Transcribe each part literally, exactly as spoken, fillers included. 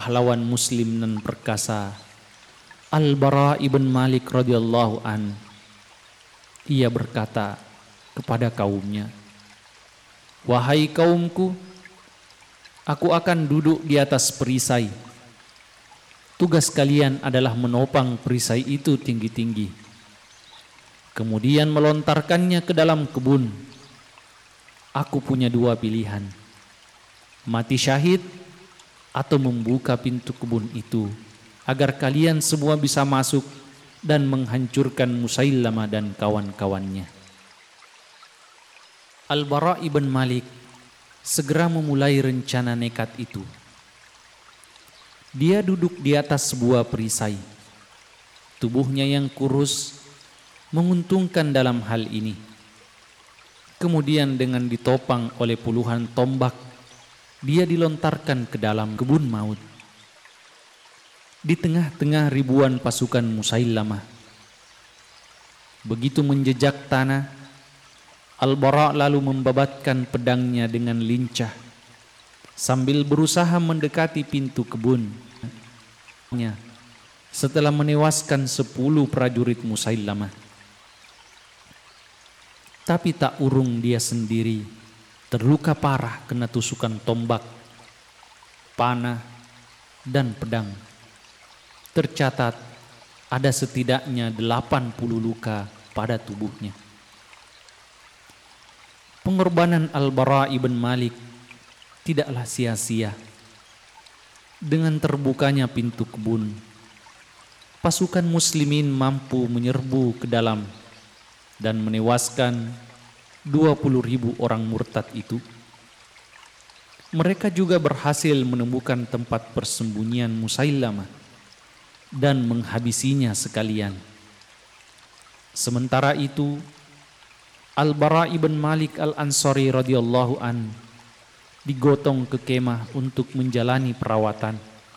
pahlawan muslim nan perkasa Al-Bara ibn Malik radhiyallahu an, ia berkata kepada kaumnya, "Wahai kaumku, aku akan duduk di atas perisai. Tugas kalian adalah menopang perisai itu tinggi-tinggi, kemudian melontarkannya ke dalam kebun. Aku punya dua pilihan, mati syahid atau membuka pintu kebun itu agar kalian semua bisa masuk dan menghancurkan Musailamah dan kawan-kawannya." Al-Bara ibn Malik segera memulai rencana nekat itu. Dia duduk di atas sebuah perisai. Tubuhnya yang kurus menguntungkan dalam hal ini. Kemudian dengan ditopang oleh puluhan tombak, dia dilontarkan ke dalam kebun maut. Di tengah-tengah ribuan pasukan Musailamah. Begitu menjejak tanah, Al-Bara lalu membabatkan pedangnya dengan lincah sambil berusaha mendekati pintu kebun. Setelah menewaskan sepuluh prajurit Musailamah. Tapi tak urung dia sendiri terluka parah kena tusukan tombak, panah, dan pedang. Tercatat ada setidaknya delapan puluh luka pada tubuhnya. Pengorbanan Al-Bara ibn Malik tidaklah sia-sia. Dengan terbukanya pintu kebun, pasukan muslimin mampu menyerbu ke dalam dan menewaskan dua puluh ribu orang murtad itu. Mereka juga berhasil menemukan tempat persembunyian Musailamah dan menghabisinya sekalian. Sementara itu, Al-Bara ibn Malik Al-Ansari radhiyallahu an digotong ke kemah untuk menjalani perawatan.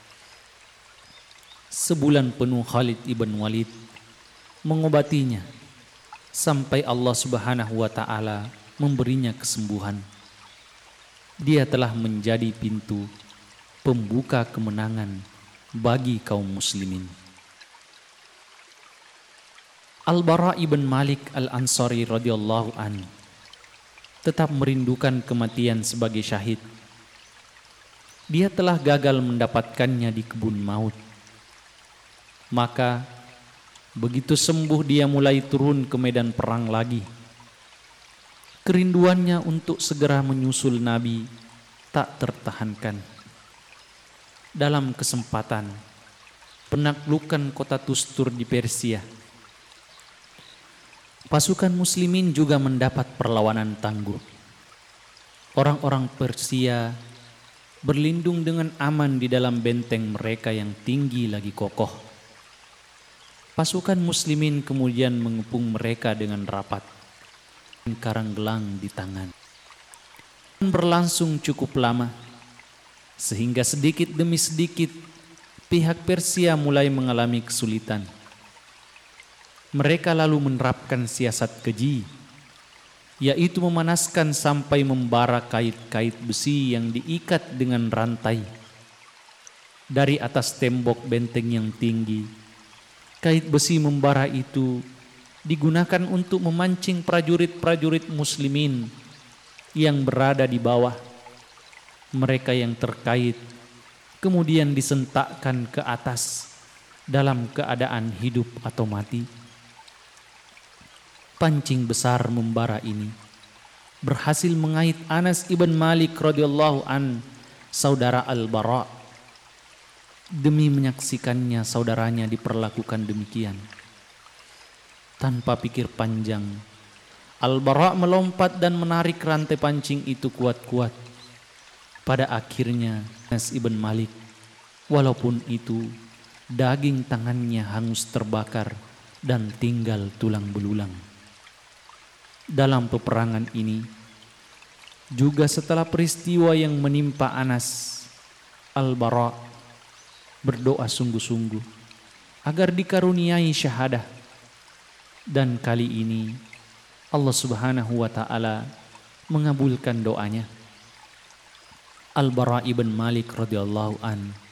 Sebulan penuh Khalid ibn Walid mengobatinya sampai Allah Subhanahu wa taala memberinya kesembuhan. Dia telah menjadi pintu pembuka kemenangan bagi kaum muslimin. Al-Bara ibn Malik Al-Ansari radhiyallahu an tetap merindukan kematian sebagai syahid. Dia telah gagal mendapatkannya di kebun maut. Maka begitu sembuh dia mulai turun ke medan perang lagi. Kerinduannya untuk segera menyusul Nabi tak tertahankan. Dalam kesempatan penaklukan kota Tustur di Persia, pasukan muslimin juga mendapat perlawanan tangguh. Orang-orang Persia berlindung dengan aman di dalam benteng mereka yang tinggi lagi kokoh. Pasukan muslimin kemudian mengepung mereka dengan rapat, karang gelang di tangan. Berlangsung cukup lama, sehingga sedikit demi sedikit pihak Persia mulai mengalami kesulitan. Mereka lalu menerapkan siasat keji, yaitu memanaskan sampai membara kait-kait besi yang diikat dengan rantai. Dari atas tembok benteng yang tinggi, kait besi membara itu digunakan untuk memancing prajurit-prajurit muslimin yang berada di bawah. Mereka yang terkait kemudian disentakkan ke atas dalam keadaan hidup atau mati. Pancing besar membara ini berhasil mengait Anas ibn Malik radhiyallahu an, saudara Al-Bara, demi menyaksikannya saudaranya diperlakukan demikian. Tanpa pikir panjang, Al-Bara melompat dan menarik rantai pancing itu kuat-kuat. Pada akhirnya Anas ibn Malik, walaupun itu daging tangannya hangus terbakar dan tinggal tulang belulang. Dalam peperangan ini, juga setelah peristiwa yang menimpa Anas, Al-Bara berdoa sungguh-sungguh agar dikaruniai syahadah. Dan kali ini Allah Subhanahu wa taala mengabulkan doanya. Al-Bara ibn Malik radhiyallahu an